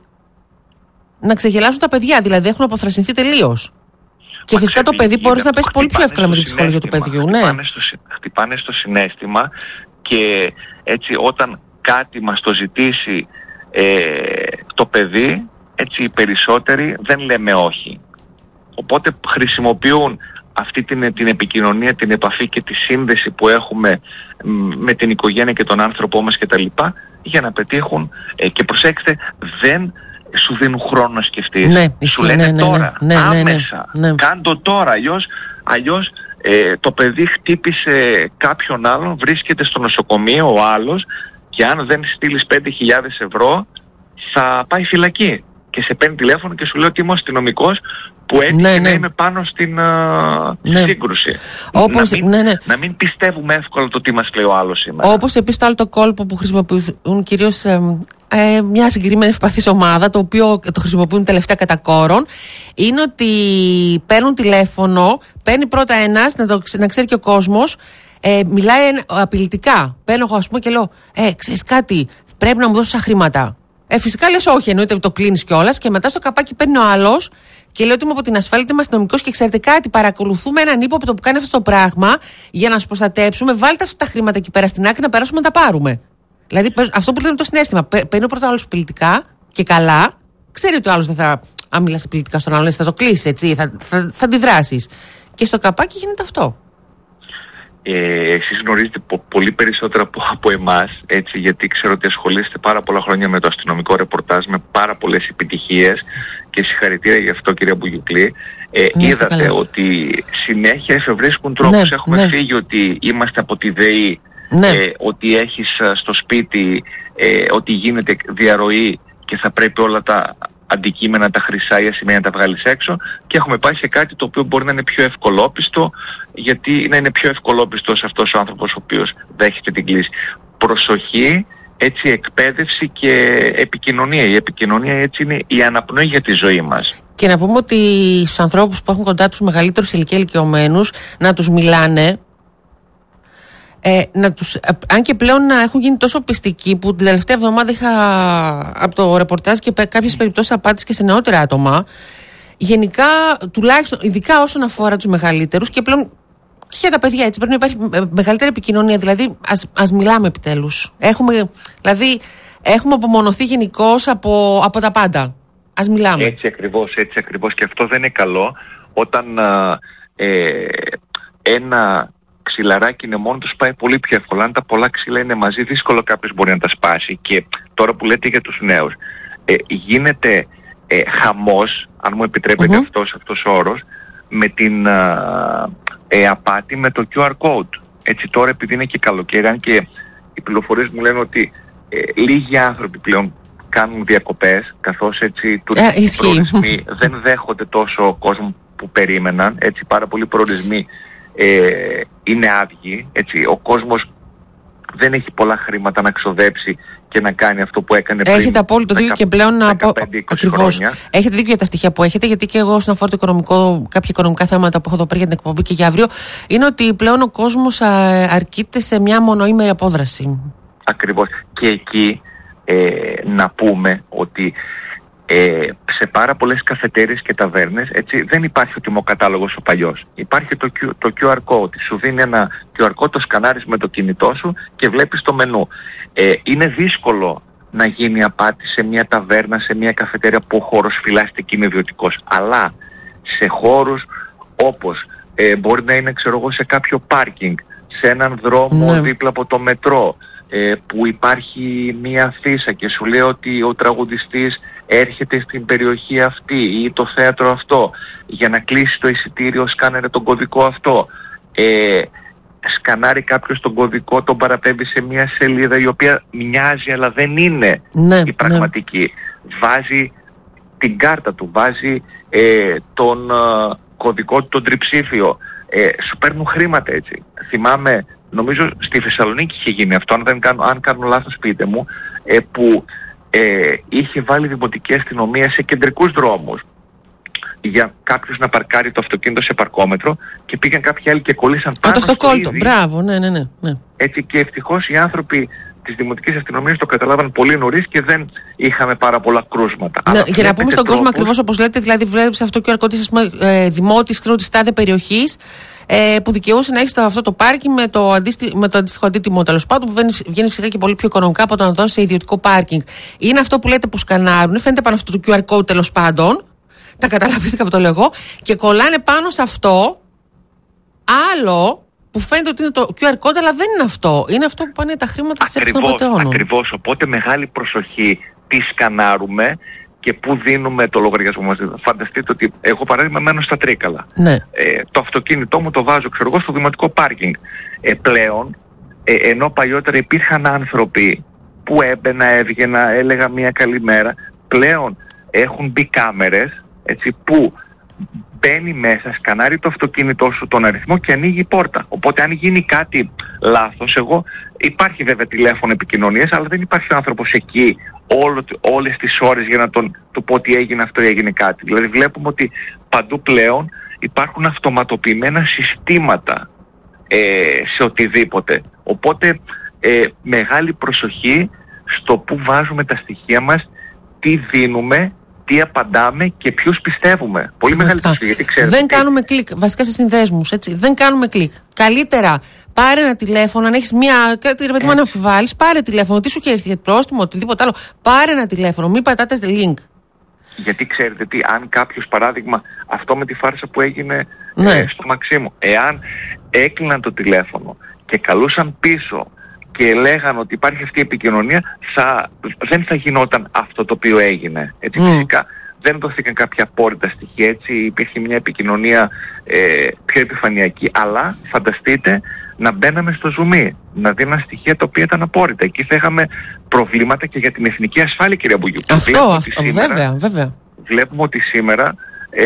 [SPEAKER 1] να ξεγελάσουν τα παιδιά, δηλαδή έχουν αποθρασινθεί τελείως. Και Μα φυσικά το παιδί μπορεί να πέσει πολύ πιο εύκολα με την ψυχολογία του παιδιού.
[SPEAKER 2] Χτυπάνε,
[SPEAKER 1] ναι.
[SPEAKER 2] στο, χτυπάνε στο συναίσθημα και έτσι όταν κάτι μας το ζητήσει ε, το παιδί, έτσι οι περισσότεροι δεν λέμε όχι. Οπότε χρησιμοποιούν αυτή την, την επικοινωνία, την επαφή και τη σύνδεση που έχουμε με την οικογένεια και τον άνθρωπό μας κτλ. Για να πετύχουν ε, και προσέξτε, δεν σου δίνουν χρόνο να σκεφτείς.
[SPEAKER 1] Ναι,
[SPEAKER 2] σου λένε
[SPEAKER 1] ναι, ναι,
[SPEAKER 2] τώρα,
[SPEAKER 1] ναι, ναι,
[SPEAKER 2] άμεσα,
[SPEAKER 1] ναι, ναι.
[SPEAKER 2] κάντο τώρα, αλλιώς, αλλιώς ε, το παιδί χτύπησε κάποιον άλλον, βρίσκεται στο νοσοκομείο ο άλλος και αν δεν στείλεις πέντε χιλιάδες ευρώ θα πάει φυλακή. Και σε παίρνει τηλέφωνο και σου λέει ότι είμαι αστυνομικός που έτυχε ναι, ναι. να είμαι πάνω στην uh, ναι. σύγκρουση.
[SPEAKER 1] Όπως,
[SPEAKER 2] να, μην,
[SPEAKER 1] ναι, ναι.
[SPEAKER 2] να μην πιστεύουμε εύκολα το τι μας λέει ο άλλος σήμερα.
[SPEAKER 1] Όπως επίσης το άλλο το κόλπο που χρησιμοποιούν κυρίως ε, ε, μια συγκεκριμένη ευπαθής ομάδα, το οποίο το χρησιμοποιούν τελευταία κατά κόρον, είναι ότι παίρνουν τηλέφωνο, παίρνει πρώτα ένας, να, το, να ξέρει και ο κόσμος, ε, μιλάει απειλητικά. Παίρνω εγώ ας πούμε και λέω, ε, ξέρεις κάτι, πρέπει να μου δώσεις τα χρήματα. Ε, φυσικά λες όχι, εννοείται το κλείνεις κιόλας και μετά στο καπάκι παίρνει ο άλλος και λέει ότι είμαι από την ασφάλεια, είμαι αστυνομικός και ξέρετε κάτι, παρακολουθούμε έναν ύποπτο που κάνει αυτό το πράγμα για να σας προστατέψουμε. Βάλτε αυτά τα χρήματα εκεί πέρα στην άκρη να περάσουμε να τα πάρουμε. Δηλαδή αυτό που λέμε το συναίσθημα. Παίρνει πρώτα ο άλλος απειλητικά και καλά, ξέρει ότι ο άλλος δεν θα. Αν μιλάς απειλητικά στον άλλον, θα το κλείσει, έτσι, θα, θα, θα αντιδράσεις. Και στο καπάκι γίνεται αυτό.
[SPEAKER 2] Ε, εσείς γνωρίζετε πο- πολύ περισσότερα από, από εμάς, έτσι, γιατί ξέρω ότι ασχολείστε πάρα πολλά χρόνια με το αστυνομικό ρεπορτάζ, με πάρα πολλές επιτυχίες και συγχαρητήρια γι' αυτό κυρία Μπουγιουκλή. Ε, είδατε καλά. Ότι συνέχεια εφευρίσκουν τρόπους. Ναι, Έχουμε ναι. φύγει ότι είμαστε από τη ΔΕΗ, ναι. ε, ότι έχεις στο σπίτι, ε, ότι γίνεται διαρροή και θα πρέπει όλα τα αντικείμενα, τα χρυσά ή ασημένια να τα βγάλεις έξω και έχουμε πάει σε κάτι το οποίο μπορεί να είναι πιο ευκολόπιστο, γιατί να είναι πιο ευκολόπιστος αυτός ο άνθρωπος ο οποίος δέχεται την κλίση. Προσοχή, έτσι, εκπαίδευση και επικοινωνία. Η επικοινωνία έτσι είναι η αναπνοή για τη ζωή μας.
[SPEAKER 1] Και να πούμε ότι στους ανθρώπους που έχουν κοντά τους μεγαλύτερους ηλικία ηλικιωμένους να τους μιλάνε. Ε, να τους, αν και πλέον να έχουν γίνει τόσο πιστικοί που την τελευταία εβδομάδα είχα από το ρεπορτάζ και κάποιες περιπτώσεις απάντηση και σε νεότερα άτομα, γενικά τουλάχιστον ειδικά όσον αφορά τους μεγαλύτερους και πλέον και για τα παιδιά, έτσι, πρέπει να υπάρχει μεγαλύτερη επικοινωνία, δηλαδή ας, ας μιλάμε επιτέλους, έχουμε, δηλαδή έχουμε απομονωθεί γενικώς από, από τα πάντα, ας μιλάμε.
[SPEAKER 2] Έτσι ακριβώς, έτσι ακριβώς, και αυτό δεν είναι καλό όταν ε, ένα ξυλαράκι είναι μόνο τους, πάει πολύ πιο εύκολα. Αν τα πολλά ξύλα είναι μαζί, δύσκολο κάποιος μπορεί να τα σπάσει. Και τώρα που λέτε για τους νέους, ε, γίνεται ε, χαμός, αν μου επιτρέπετε mm-hmm. αυτός, αυτός ο όρος, με την ε, απάτη με το κιου αρ code. Έτσι τώρα, επειδή είναι και καλοκαίρι, αν και οι πληροφορίες μου λένε ότι ε, λίγοι άνθρωποι πλέον κάνουν διακοπές, καθώς έτσι τουριστικοί προορισμοί δεν δέχονται τόσο κόσμο που περίμεναν, έτσι πάρα πολλοί προορισμοί Ε, είναι άδειοι, έτσι, ο κόσμος δεν έχει πολλά χρήματα να ξοδέψει και να κάνει αυτό που έκανε πριν.
[SPEAKER 1] Έχετε απόλυτο δίκιο και πλέον να πω ακριβώς. Έχετε δίκιο για τα στοιχεία που έχετε, γιατί και εγώ όσον αφορά το οικονομικό, κάποια οικονομικά θέματα που έχω εδώ πέρα για την εκπομπή και για αύριο, είναι ότι πλέον ο κόσμος αρκείται σε μια μονοήμερη απόδραση. Ακριβώς.
[SPEAKER 2] Και εκεί ε, να πούμε ότι Ε, σε πάρα πολλές καφετέριες και ταβέρνες, έτσι, δεν υπάρχει ο τιμοκατάλογος ο παλιός. Υπάρχει το, το κιου αρ code. Σου δίνει ένα κιου αρ code, το σκανάρεις με το κινητό σου και βλέπεις το μενού. Ε, είναι δύσκολο να γίνει απάτη σε μια ταβέρνα, σε μια καφετέρια που ο χώρος φυλάσσεται και είναι ιδιωτικός. Αλλά σε χώρους όπως ε, μπορεί να είναι, ξέρω εγώ, σε κάποιο πάρκινγκ, σε έναν δρόμο ναι. δίπλα από το μετρό, ε, που υπάρχει μια θύσα και σου λέει ότι ο τραγουδιστής έρχεται στην περιοχή αυτή ή το θέατρο αυτό, για να κλείσει το εισιτήριο σκάνερε τον κωδικό αυτό. Ε, σκανάρει κάποιος τον κωδικό, τον παραπέμπει σε μια σελίδα η οποία μοιάζει αλλά δεν είναι ναι, η πραγματική. Ναι. Βάζει την κάρτα του, βάζει ε, τον ε, κωδικό του, τον τριψήφιο. Ε, σου παίρνουν χρήματα έτσι. Θυμάμαι, νομίζω στη Θεσσαλονίκη είχε γίνει αυτό, αν, δεν κάνω, αν κάνω λάθος πείτε μου, ε, που ε, είχε βάλει δημοτική αστυνομία σε κεντρικούς δρόμους για κάποιος να παρκάρει το αυτοκίνητο σε παρκόμετρο και πήγαν κάποιοι άλλοι και κολλήσαν πάνω
[SPEAKER 1] στο αυτοκόλλητο. Μπράβο, ναι, ναι, ναι, ναι.
[SPEAKER 2] Έτσι, και ευτυχώς οι άνθρωποι της δημοτικής αστυνομίας το καταλάβαν πολύ νωρίς και δεν είχαμε πάρα πολλά κρούσματα.
[SPEAKER 1] Ναι, για να πούμε στον κόσμο ακριβώς όπως λέτε, δηλαδή βλέπεις αυτό και ο αρκώτης ε, δημότης της τάδε περιοχής ε, που δικαιούσε να έχει αυτό το πάρκινγκ με το, αντίστη, με το αντίστοιχο αντίτιμο τέλος πάντων, που βγαίνει, βγαίνει φυσικά και πολύ πιο οικονομικά από το να δώσει σε ιδιωτικό πάρκινγκ. Είναι αυτό που λέτε που σκανάρουν, φαίνεται πάνω αυτό το κιου αρ code τέλος πάντων. Τα καταλαβαίνετε από το λέω εγώ, και κολλάνε πάνω σε αυτό άλλο που φαίνεται ότι είναι το κιου αρ code, αλλά δεν είναι αυτό. Είναι αυτό που πάνε τα χρήματα της εξωτερικών.
[SPEAKER 2] Ακριβώς. Οπότε μεγάλη προσοχή, τι σκανάρουμε και πού δίνουμε το λογαριασμό μας. Φανταστείτε ότι εγώ παράδειγμα μένω στα Τρίκαλα. Ναι. Ε, το αυτοκίνητό μου το βάζω, ξέρω εγώ, στο δημοτικό πάρκινγκ. Ε, πλέον, ε, ενώ παλιότερα υπήρχαν άνθρωποι που έμπαινα, έβγαινα, έλεγα μια καλημέρα, πλέον έχουν μπει κάμερες, έτσι, που μπαίνει μέσα, σκανάρει το αυτοκίνητό σου τον αριθμό και ανοίγει η πόρτα. Οπότε αν γίνει κάτι λάθος, εγώ, υπάρχει βέβαια τηλέφωνο επικοινωνίας, αλλά δεν υπάρχει άνθρωπος εκεί όλο, όλες τις ώρες για να τον, του πω ότι έγινε αυτό ή έγινε κάτι. Δηλαδή βλέπουμε ότι παντού πλέον υπάρχουν αυτοματοποιημένα συστήματα ε, σε οτιδήποτε. Οπότε ε, μεγάλη προσοχή στο που βάζουμε τα στοιχεία μας, τι δίνουμε, τι απαντάμε και ποιους πιστεύουμε. Πολύ μεγάλη προσοχή, γιατί ξέρετε.
[SPEAKER 1] Δεν κάνουμε κλικ, βασικά σε συνδέσμους, έτσι. Δεν κάνουμε κλικ. Καλύτερα πάρε ένα τηλέφωνο, αν έχεις μια. Κάτι ρε παιδί μου να αμφιβάλλεις, πάρε τηλέφωνο. Τι σου έχει έρθει, πρόστιμο, οτιδήποτε άλλο. Πάρε ένα τηλέφωνο, μην πατάτε link.
[SPEAKER 2] Γιατί ξέρετε τι, αν κάποιος, παράδειγμα, αυτό με τη φάρσα που έγινε ναι. ε, στο Μαξίμου, εάν έκλειναν το τηλέφωνο και καλούσαν πίσω και λέγαν ότι υπάρχει αυτή η επικοινωνία, θα, δεν θα γινόταν αυτό το οποίο έγινε. Έτσι, mm. φυσικά δεν δόθηκαν κάποια απόρριτα στοιχεία, έτσι υπήρχε μια επικοινωνία ε, πιο επιφανειακή, αλλά φανταστείτε να μπαίναμε στο ζουμί, να δίναν στοιχεία τα οποία ήταν απόρριτα. Εκεί θα είχαμε προβλήματα και για την εθνική ασφάλεια, κυρία Μπουγιού.
[SPEAKER 1] Αυτό, αυτό σήμερα, βέβαια, βέβαια.
[SPEAKER 2] Βλέπουμε ότι σήμερα ε,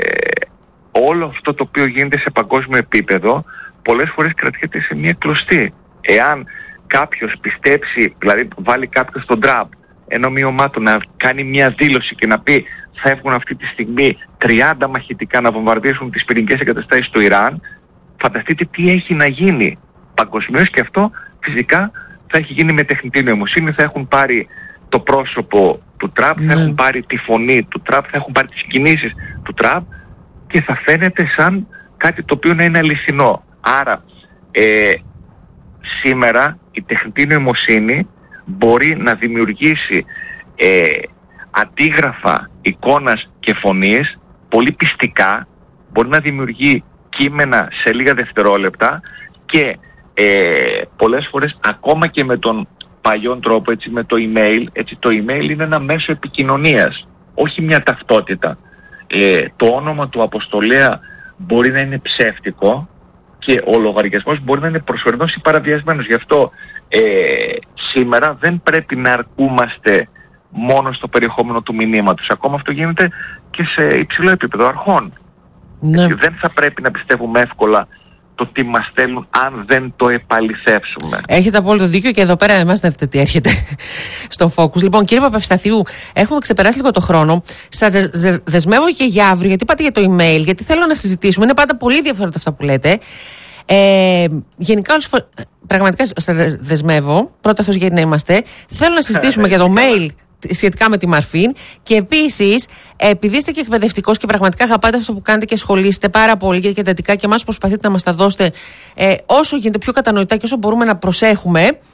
[SPEAKER 2] όλο αυτό το οποίο γίνεται σε παγκόσμιο επίπεδο πολλές φορές κρατιέται σε μια κλωστή. Εάν κάποιος πιστέψει, δηλαδή βάλει κάποιος στον τραπ ένα ομοίωμά του να κάνει μια δήλωση και να πει θα έβγουν αυτή τη στιγμή τριάντα μαχητικά να βομβαρδίσουν τις πυρηνικές εγκαταστάσεις του Ιράν, φανταστείτε τι έχει να γίνει παγκοσμίως, και αυτό φυσικά θα έχει γίνει με τεχνητή νοημοσύνη, θα έχουν πάρει το πρόσωπο του Τραμπ, mm. θα έχουν πάρει τη φωνή του Τραμπ, θα έχουν πάρει τις κινήσεις του Τραμπ και θα φαίνεται σαν κάτι το οποίο να είναι αληθινό. Άρα ε, σήμερα η τεχνητή νοημοσύνη μπορεί να δημιουργήσει ε, αντίγραφα εικόνας και φωνής πολύ πιστικά, μπορεί να δημιουργεί κείμενα σε λίγα δευτερόλεπτα και ε, πολλές φορές ακόμα και με τον παλιόν τρόπο, έτσι, με το email, έτσι, το email είναι ένα μέσο επικοινωνίας, όχι μια ταυτότητα. Ε, το όνομα του αποστολέα μπορεί να είναι ψεύτικο και ο λογαριασμός μπορεί να είναι προσωρινός ή παραβιασμένος. Γι' αυτό ε, σήμερα δεν πρέπει να αρκούμαστε μόνο στο περιεχόμενο του μηνύματος. Ακόμα αυτό γίνεται και σε υψηλό επίπεδο αρχών. Ναι. Δεν θα πρέπει να πιστεύουμε εύκολα το τι μας στέλνουν αν δεν το επαληθεύσουμε.
[SPEAKER 1] Έχετε απόλυτο δίκιο και εδώ πέρα εμάς δεν τι έρχεται στο focus. Λοιπόν, κύριε Παπαυσταθιού, έχουμε ξεπεράσει λίγο το χρόνο. Σα δε, δε, δεσμεύω και για αύριο, γιατί είπατε για το email, γιατί θέλω να συζητήσουμε. Είναι πάντα πολύ ενδιαφέροντα αυτά που λέτε. Ε, γενικά, όλες φορές, πραγματικά σα δεσμεύω, πρώτα φως γιατί να είμαστε. Θέλω να συζητήσουμε για το mail σχετικά με τη Μαρφίν, και επίσης, επειδή είστε και εκπαιδευτικός και πραγματικά αγαπάτε αυτό που κάνετε και ασχολείστε πάρα πολύ και εντατικά και εμάς προσπαθείτε να μας τα δώσετε ε, όσο γίνεται πιο κατανοητά και όσο μπορούμε να προσέχουμε,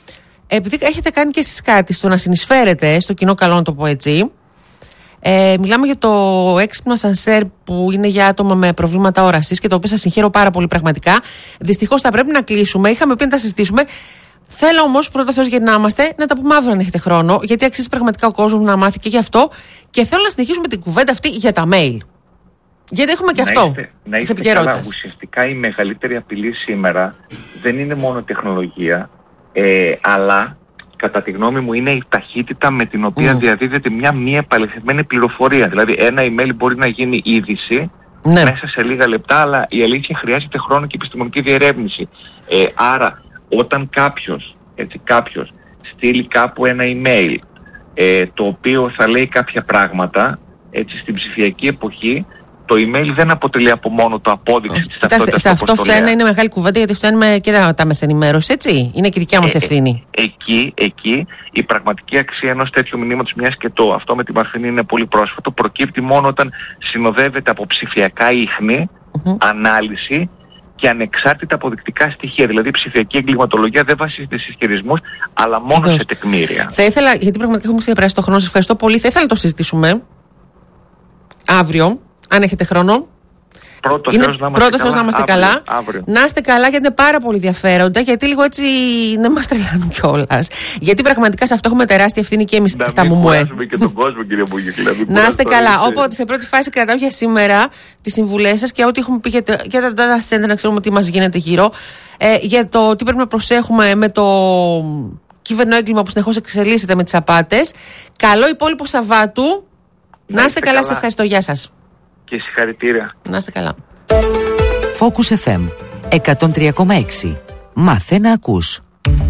[SPEAKER 1] επειδή έχετε κάνει και εσείς κάτι στο να συνεισφέρετε στο κοινό καλό, να το πω έτσι. Ε, μιλάμε για το έξυπνο ασανσέρ που είναι για άτομα με προβλήματα όρασης και το οποίο σας συγχαίρω πάρα πολύ πραγματικά. Δυστυχώς θα πρέπει να κλείσουμε. Είχαμε πει να τα συζητήσουμε. Θέλω όμως πρώτα Θεός για να είμαστε να τα πούμε αύριο αν έχετε χρόνο, γιατί αξίζει πραγματικά ο κόσμος να μάθει και γι' αυτό. Και θέλω να συνεχίσουμε την κουβέντα αυτή για τα mail. Γιατί έχουμε και
[SPEAKER 2] να
[SPEAKER 1] αυτό
[SPEAKER 2] είστε, να
[SPEAKER 1] της
[SPEAKER 2] είστε
[SPEAKER 1] επικαιρότητας.
[SPEAKER 2] Καλά. Ουσιαστικά η μεγαλύτερη απειλή σήμερα δεν είναι μόνο τεχνολογία, ε, αλλά κατά τη γνώμη μου είναι η ταχύτητα με την οποία mm. διαδίδεται μια μη επαληθευμένη πληροφορία. Δηλαδή ένα email μπορεί να γίνει είδηση ναι. μέσα σε λίγα λεπτά, αλλά η αλήθεια χρειάζεται χρόνο και επιστημονική διερεύνηση. Ε, άρα όταν κάποιος, έτσι, κάποιος στείλει κάπου ένα email ε, το οποίο θα λέει κάποια πράγματα, έτσι, στην ψηφιακή εποχή, το email δεν αποτελεί από μόνο το απόδειξη της ταυτότητας.
[SPEAKER 1] Σε αυτό φταίνε είναι μεγάλη κουβέντα, γιατί φταίνουμε και τα, τα μέσα ενημέρωση, έτσι. Είναι και η δικιά μας
[SPEAKER 2] ε,
[SPEAKER 1] ευθύνη.
[SPEAKER 2] Ε, εκεί, εκεί η πραγματική αξία ενός τέτοιου μηνύματος, μιας και το αυτό με τη Μαρφίνη είναι πολύ πρόσφατο, προκύπτει μόνο όταν συνοδεύεται από ψηφιακά ίχνη, mm-hmm. ανάλυση και ανεξάρτητα αποδεικτικά στοιχεία. Δηλαδή η ψηφιακή εγκληματολογία δεν βασίζεται σε ισχυρισμούς, αλλά μόνο Βεβαίως. σε τεκμήρια.
[SPEAKER 1] Θα ήθελα, γιατί πραγματικά έχουμε ξεπεράσει το χρόνο, σας ευχαριστώ πολύ. Θα ήθελα να το συζητήσουμε αύριο. Αν έχετε χρόνο.
[SPEAKER 2] Πρώτο
[SPEAKER 1] είναι
[SPEAKER 2] Θεός να είμαστε
[SPEAKER 1] πρώτο
[SPEAKER 2] καλά.
[SPEAKER 1] Να είμαστε
[SPEAKER 2] αύριο,
[SPEAKER 1] καλά.
[SPEAKER 2] Αύριο.
[SPEAKER 1] Να είστε καλά, γιατί είναι πάρα πολύ ενδιαφέροντα. Γιατί λίγο έτσι δεν μας τρελάνουν κιόλας. Γιατί πραγματικά σε αυτό έχουμε τεράστια ευθύνη και εμείς στα μουμουέ.
[SPEAKER 2] Να μην και τον κόσμο, κύριε Μπουγίκλη.
[SPEAKER 1] Να είστε καλά. Οπότε σε πρώτη φάση κρατάω για σήμερα τις συμβουλές σας και ό,τι έχουμε πει για τα, για τα data center, να ξέρουμε τι μας γίνεται γύρω. Ε, για το τι πρέπει να προσέχουμε με το κυβερνοέγκλημα που συνεχώς εξελίσσεται με τις απάτες. Καλό υπόλοιπο Σαββάτου. Να, να είστε καλά, σας ευχαριστώ. Γεια σας.
[SPEAKER 2] Και συγχαρητήρια.
[SPEAKER 1] Να είστε καλά.
[SPEAKER 3] Focus εφ εμ εκατόν τρία κόμμα έξι. Μάθε να ακούς.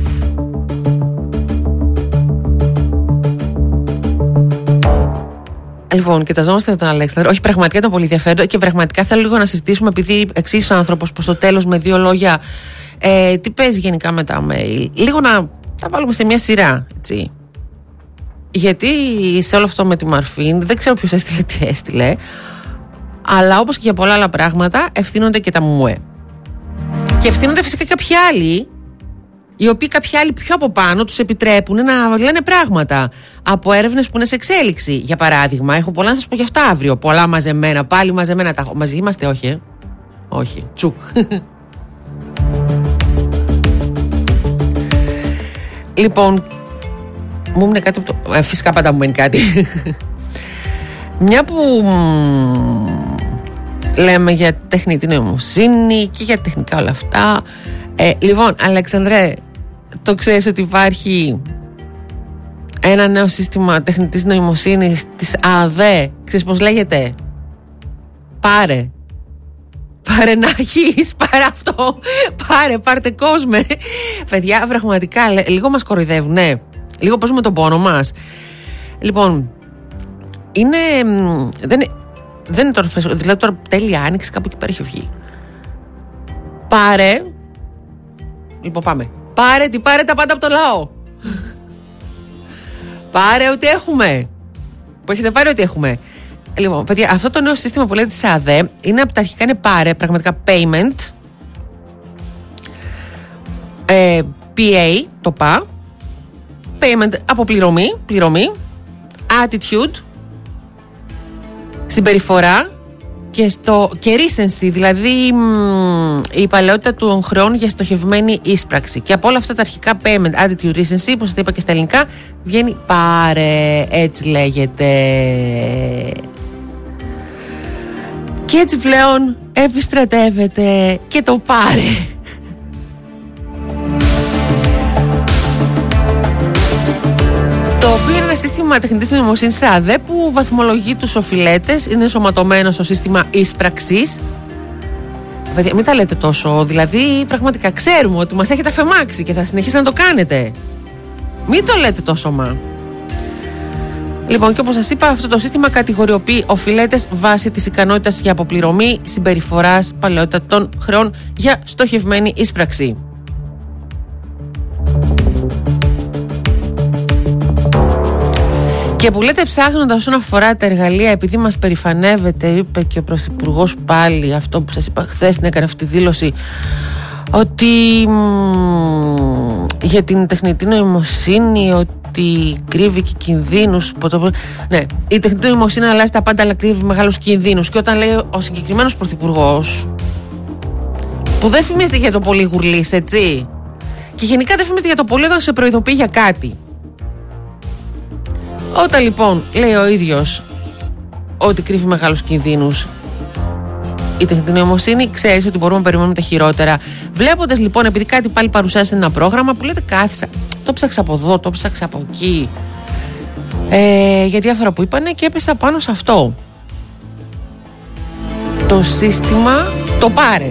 [SPEAKER 1] Λοιπόν, κοιταζόμαστε με τον Αλέξανδρο. Όχι, πραγματικά ήταν πολύ ενδιαφέρον και πραγματικά θέλω λίγο να συζητήσουμε, επειδή εξήγησε ο άνθρωπος πως στο τέλος με δύο λόγια ε, τι παίζει γενικά με τα mail. Λίγο να τα βάλουμε σε μια σειρά, έτσι. Γιατί σε όλο αυτό με τη Μαρφίν, δεν ξέρω ποιος έστειλε τι έστειλε, αλλά όπως και για πολλά άλλα πράγματα ευθύνονται και τα μουμουέ. Και ευθύνονται φυσικά και κάποιοι άλλοι, οι οποίοι κάποιοι άλλοι πιο από πάνω τους επιτρέπουν να λένε πράγματα από έρευνες που είναι σε εξέλιξη. Για παράδειγμα, έχω πολλά να σας πω γι' αυτά αύριο. Πολλά μαζεμένα, πάλι μαζεμένα. Τα... Μαζί είμαστε, όχι, ε? Όχι. Τσουκ. Λοιπόν, μου έμεινε κάτι που το... ε, φυσικά πάντα μου μένει κάτι. Μια που λέμε για τεχνητή νοημοσύνη και για τεχνικά όλα αυτά. Ε, λοιπόν, Αλεξανδρέ, το ξέρεις ότι υπάρχει ένα νέο σύστημα τεχνητής νοημοσύνης της ΑΔΕ? Ξέρεις πώς λέγεται? Πάρε. Πάρε να έχεις, πάρε αυτό. Πάρε, πάρτε κόσμε. Παιδιά, πραγματικά, λίγο μας κοροϊδεύουν, ναι. Λίγο παίζουμε τον πόνο μας. Λοιπόν, είναι... Δεν, δεν είναι τώρα φρέσκο, δηλαδή τώρα τέλεια άνοιξη, κάπου εκεί πέρα έχει βγει. Πάρε. Λοιπόν, πάμε. Πάρε, τι πάρε τα πάντα από το λαό. Πάρε ό,τι έχουμε. Που έχετε πάρει ό,τι έχουμε. Λοιπόν, παιδιά, αυτό το νέο σύστημα που λέτε σε ΑΔΕ είναι από τα αρχικά, είναι πάρε, πραγματικά payment. Ε, πι έι, το πα. Payment, αποπληρωμή, πληρωμή. Attitude, συμπεριφορά. Και, στο, και recency, δηλαδή μ, η παλαιότητα των χρεών για στοχευμένη ίσπραξη. Και από όλα αυτά τα αρχικά payment, attitude, recency, όπως το είπα και στα ελληνικά, βγαίνει πάρε, έτσι λέγεται. Και έτσι πλέον επιστρατεύεται και το πάρε. Το οποίο είναι ένα σύστημα τεχνητής νοημοσύνης ΑΔΕ που βαθμολογεί τους οφειλέτες, είναι ενσωματωμένο στο σύστημα ίσπραξης. Παιδιά, μην τα λέτε τόσο, δηλαδή πραγματικά ξέρουμε ότι μας έχετε αφαιμάξει και θα συνεχίσετε να το κάνετε. Μην το λέτε τόσο μα. Λοιπόν, και όπως σας είπα, αυτό το σύστημα κατηγοριοποιεί οφειλέτες βάσει της ικανότητας για αποπληρωμή, συμπεριφοράς, παλαιότητα των χρεών για στοχευμένη ίσπραξη. Και που λέτε ψάχνοντας όσον αφορά τα εργαλεία, επειδή μας περηφανεύεται, είπε και ο Πρωθυπουργός πάλι αυτό που σας είπα χθες, την έκανε αυτή τη δήλωση, ότι μ, για την τεχνητή νοημοσύνη ότι κρύβει και κινδύνους. Ναι, η τεχνητή νοημοσύνη αλλάζει τα πάντα, αλλά κρύβει μεγάλους κινδύνους. Και όταν λέει ο συγκεκριμένος πρωθυπουργός, που δεν φημίζεται για το πολύ γουρλής, έτσι, και γενικά δεν φημίζεται για το πολύ όταν σε προειδοποιεί για κάτι. Όταν λοιπόν λέει ο ίδιος ότι κρύβει μεγάλους κινδύνους η τεχνητή νοημοσύνη, ξέρεις ότι μπορούμε να περιμένουμε τα χειρότερα. Βλέποντας λοιπόν, επειδή κάτι πάλι παρουσιάζει ένα πρόγραμμα που λέτε κάθισα, το ψάξα από εδώ, το ψάξα από εκεί, ε, για διάφορα που είπανε, και έπεσα πάνω σε αυτό. Το σύστημα το πάρε.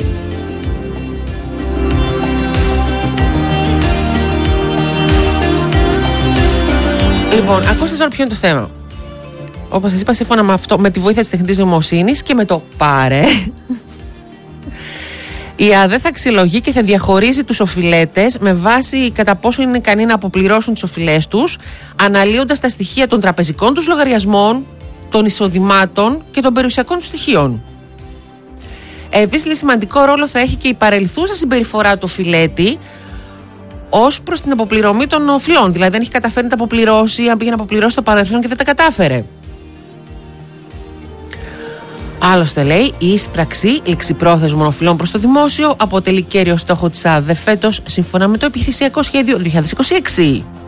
[SPEAKER 1] Λοιπόν, ακούστε τώρα ποιο είναι το θέμα. Όπως σας είπα, σύμφωνα με αυτό, με τη βοήθεια της τεχνητής νοημοσύνης και με το πάρε, η ΑΔΕ θα αξιολογεί και θα διαχωρίζει τους οφειλέτες με βάση κατά πόσο είναι ικανοί να αποπληρώσουν τις οφειλές τους, αναλύοντας τα στοιχεία των τραπεζικών τους λογαριασμών, των εισοδημάτων και των περιουσιακών τους στοιχείων. Επίσης, σημαντικό ρόλο θα έχει και η παρελθούσα συμπεριφορά του οφειλέτη ως προς την αποπληρωμή των οφειλών. Δηλαδή, δεν έχει καταφέρει να τα αποπληρώσει, αν πήγε να αποπληρώσει το παρελθόν και δεν τα κατάφερε. Άλλωστε, λέει, η εισπράξη ληξιπρόθεσμων οφειλών προς το δημόσιο αποτελεί κέριο στόχο της ΑΔΕ φέτος, σύμφωνα με το επιχειρησιακό σχέδιο δύο χιλιάδες είκοσι έξι.